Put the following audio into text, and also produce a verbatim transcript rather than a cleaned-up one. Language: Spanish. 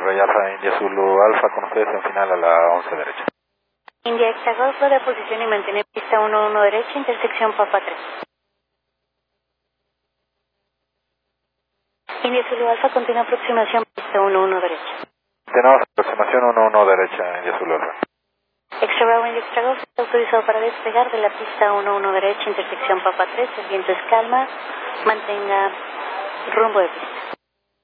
Rey Alfa, India Zulu Alfa, con ustedes en final a la once derecha. India Extra Golf, de posición y mantiene pista uno uno derecha, intersección Papa tres. India Zulu Alfa, continúa aproximación pista uno uno derecha. Tenemos aproximación uno uno derecha, India Zulu Alfa. Extra Bravo, India Extra Golf, está autorizado para despegar de la pista uno uno derecha, intersección Papa tres, el viento es calma, mantenga rumbo de pista.